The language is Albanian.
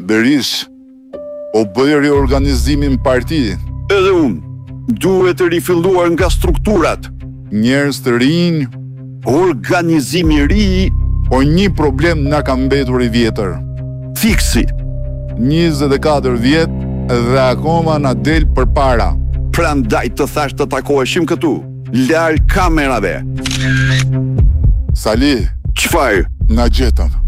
Berish, o bëj riorganizimin parti. Edhe unë, duhet të rifilluar nga strukturat. Njerëz të rinj, Organizimi ri, po një problem na ka mbetur i vjetër. fiksi. 24 vjet dhe akoma na del përpara. Prandaj të thash të takoheshim këtu, larg kamerave. Sali, Çfarë? na gjetëm.